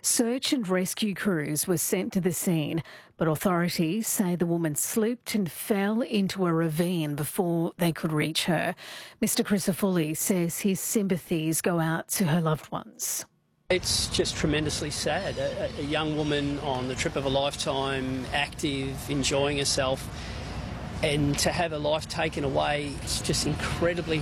Search and rescue crews were sent to the scene, but authorities say the woman slipped and fell into a ravine before they could reach her. Mr Crisafulli says his sympathies go out to her loved ones. It's just tremendously sad. A young woman on the trip of a lifetime, active, enjoying herself, and to have her life taken away, it's just incredibly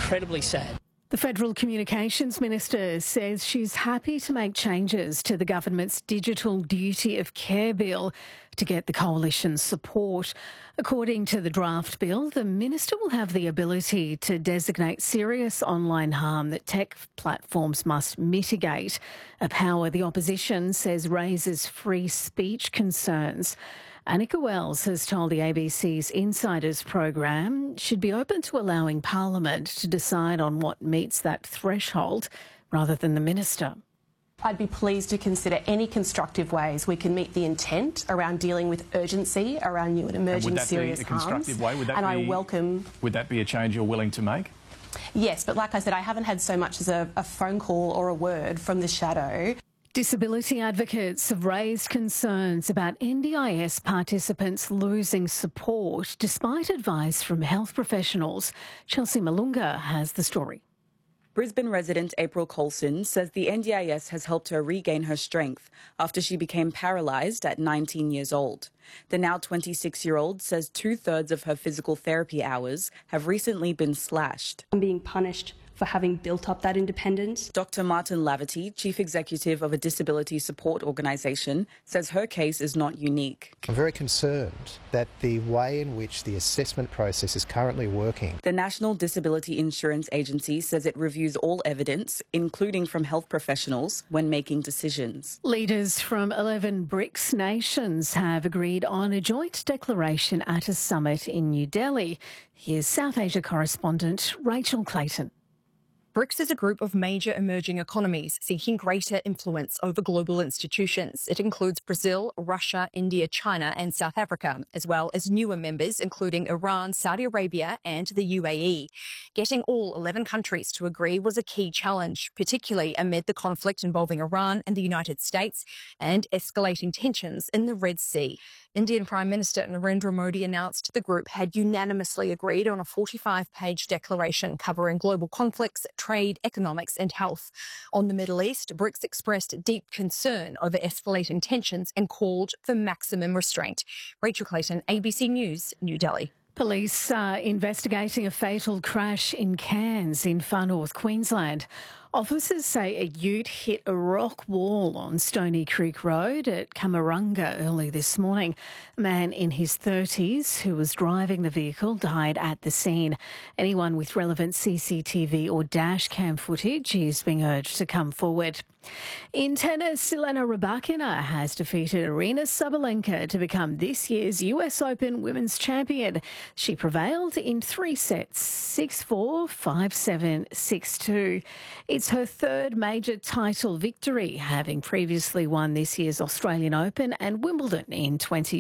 sad. The Federal Communications Minister says she's happy to make changes to the government's Digital Duty of Care bill to get the coalition's support. According to the draft bill, the minister will have the ability to designate serious online harm that tech platforms must mitigate, a power the opposition says raises free speech concerns. Annika Wells has told the ABC's Insiders program she'd be open to allowing Parliament to decide on what meets that threshold rather than the minister. I'd be pleased to consider any constructive ways we can meet the intent around dealing with urgency around new and emerging serious harms. I welcome. Would that be a change you're willing to make? Yes, but like I said, I haven't had so much as a phone call or a word from the shadow. Disability advocates have raised concerns about NDIS participants losing support despite advice from health professionals. Chelsea Malunga has the story. Brisbane resident April Colson says the NDIS has helped her regain her strength after she became paralysed at 19 years old. The now 26-year-old says 2/3 of her physical therapy hours have recently been slashed. I'm being punished for having built up that independence. Dr Martin Laverty, Chief Executive of a disability support organisation, says her case is not unique. I'm very concerned that the way in which the assessment process is currently working. The National Disability Insurance Agency says it reviews all evidence, including from health professionals, when making decisions. Leaders from 11 BRICS nations have agreed on a joint declaration at a summit in New Delhi. Here's South Asia correspondent Rachel Clayton. BRICS is a group of major emerging economies seeking greater influence over global institutions. It includes Brazil, Russia, India, China and South Africa, as well as newer members including Iran, Saudi Arabia and the UAE. Getting all 11 countries to agree was a key challenge, particularly amid the conflict involving Iran and the United States and escalating tensions in the Red Sea. Indian Prime Minister Narendra Modi announced the group had unanimously agreed on a 45-page declaration covering global conflicts, trade, economics and health. On the Middle East, BRICS expressed deep concern over escalating tensions and called for maximum restraint. Rachel Clayton, ABC News, New Delhi. Police are investigating a fatal crash in Cairns in far north Queensland. Officers say a ute hit a rock wall on Stony Creek Road at Camarunga early this morning. A man in his 30s who was driving the vehicle died at the scene. Anyone with relevant CCTV or dash cam footage is being urged to come forward. In tennis, Elena Rybakina has defeated Aryna Sabalenka to become this year's US Open Women's Champion. She prevailed in 3 sets, 6-4, 5-7, 6-2. It's her third major title victory, having previously won this year's Australian Open and Wimbledon in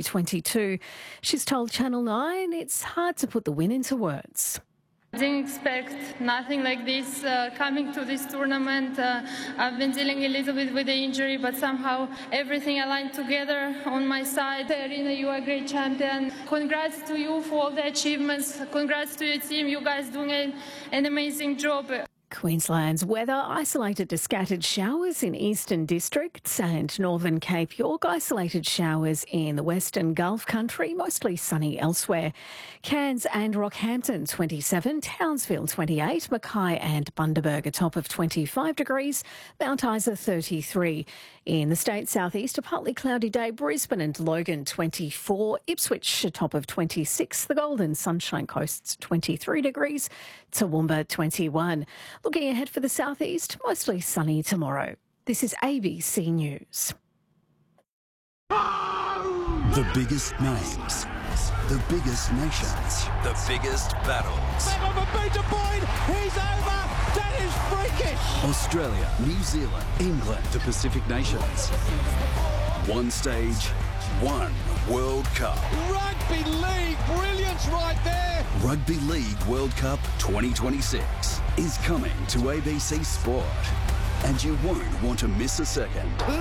2022. She's told Channel 9 it's hard to put the win into words. I didn't expect nothing like this coming to this tournament. I've been dealing a little bit with the injury, but somehow everything aligned together on my side. Aryna, you are a great champion. Congrats to you for all the achievements. Congrats to your team. You guys doing an amazing job. Queensland's weather isolated to scattered showers in eastern districts and northern Cape York, isolated showers in the western Gulf country, mostly sunny elsewhere. Cairns and Rockhampton 27, Townsville 28, Mackay and Bundaberg a top of 25 degrees, Mount Isa 33. In the state southeast, a partly cloudy day, Brisbane and Logan 24, Ipswich a top of 26, the Golden Sunshine Coast's 23 degrees, Toowoomba 21. Looking ahead for the southeast, mostly sunny tomorrow. This is ABC News. The biggest names, the biggest nations, the biggest battles. Back on the beta point, he's over. That is freakish. Australia, New Zealand, England, the Pacific Nations. One stage, one World Cup. Rugby League, brilliance right there. Rugby League World Cup 2026 is coming to ABC Sport, and you won't want to miss a second.